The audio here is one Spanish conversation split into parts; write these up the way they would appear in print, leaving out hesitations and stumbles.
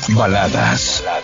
Baladas.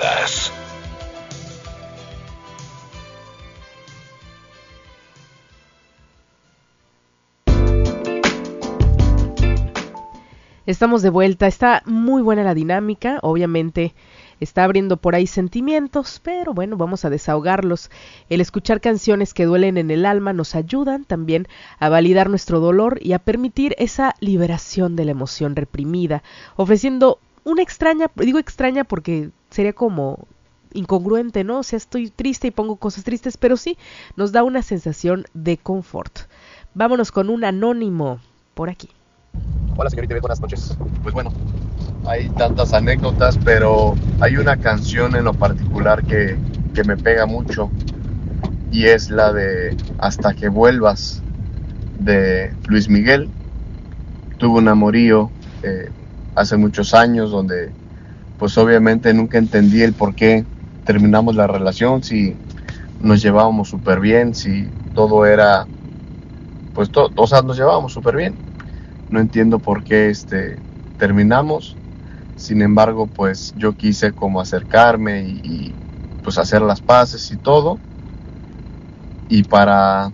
Estamos de vuelta, está muy buena la dinámica, obviamente está abriendo por ahí sentimientos, pero bueno, vamos a desahogarlos. El escuchar canciones que duelen en el alma nos ayudan también a validar nuestro dolor y a permitir esa liberación de la emoción reprimida, ofreciendo una extraña, digo extraña porque sería como incongruente, ¿no? O sea, estoy triste y pongo cosas tristes, pero sí, nos da una sensación de confort. Vámonos con un anónimo por aquí. Hola señorita, buenas noches. Pues bueno, hay tantas anécdotas, pero hay una canción en lo particular que me pega mucho y es la de Hasta que vuelvas de Luis Miguel. Tuve un amorío hace muchos años donde pues obviamente nunca entendí el por qué terminamos la relación, si nos llevábamos súper bien, si todo era pues o sea, nos llevábamos súper bien. No entiendo por qué terminamos. Sin embargo, pues yo quise como acercarme y pues hacer las paces y todo. Y para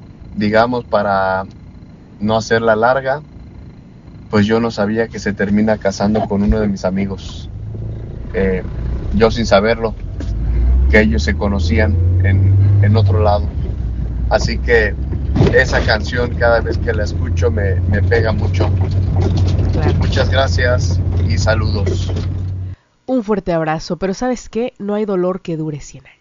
no hacerla larga, pues yo no sabía que se termina casando con uno de mis amigos. Yo sin saberlo, que ellos se conocían en otro lado. Así que esa canción cada vez que la escucho me pega mucho. Claro. Muchas gracias y saludos. Un fuerte abrazo, pero ¿sabes qué? No hay dolor que dure 100 años.